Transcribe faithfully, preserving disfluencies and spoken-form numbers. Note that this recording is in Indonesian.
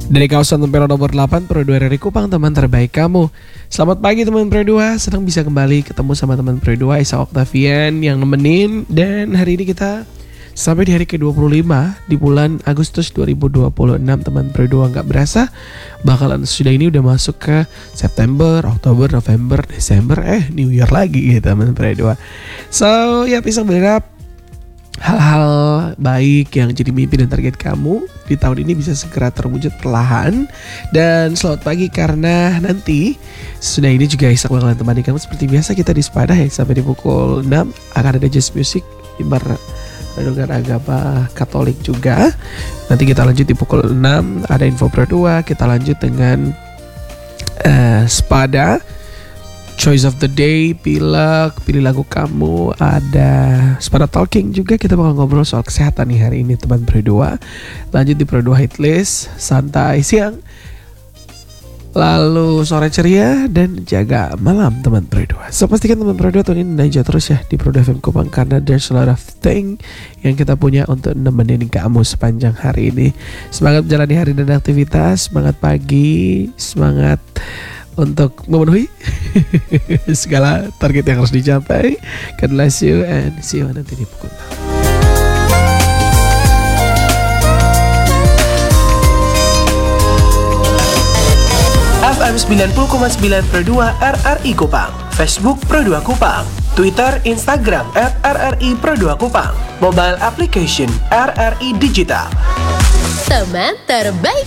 Dari kawasan Tempero nomor delapan, Pro dua R R I Kupang, teman terbaik kamu. Selamat pagi teman Pro dua, senang bisa kembali ketemu sama teman Pro dua, Isa Octavian yang nemenin. Dan hari ini kita sampai di hari ke dua puluh lima di bulan Agustus dua ribu dua puluh enam, teman Pro dua. Gak berasa bakalan sudah ini udah masuk ke September, Oktober, November, Desember, eh New Year lagi gitu teman Pro dua. So ya, pisang berharap hal-hal baik yang jadi mimpi dan target kamu di tahun ini bisa segera terwujud perlahan. Dan selamat pagi karena nanti sudah ini juga Isak bakalan temani kamu seperti biasa. Kita di Sepadah ya sampai di pukul enam akan ada jazz music Imbar dengan agama Katolik juga. Nanti kita lanjut di pukul enam ada info Pro dua. Kita lanjut dengan uh, Sepada Choice of the Day, pilek, pilih lagu kamu, ada Sepada Talking juga. Kita bakal ngobrol soal kesehatan nih hari ini teman Pro dua. Lanjut di Pro dua Hit List, santai siang, lalu sore ceria, dan jaga malam teman Pro dua. So pastikan teman Pro dua tahun ini aja terus ya di Pro dua F M Kupang, karena there's a lot of thing yang kita punya untuk nemenin kamu sepanjang hari ini. Semangat menjalani hari dan aktivitas, semangat pagi, semangat untuk memenuhi segala target yang harus dicapai. God bless you and see you nanti di pukul enam. F M sembilan puluh koma sembilan Pro dua R R I Kupang, Facebook Pro dua Kupang, Twitter, Instagram at R R I Pro dua Kupang, mobile application R R I Digital. Teman terbaik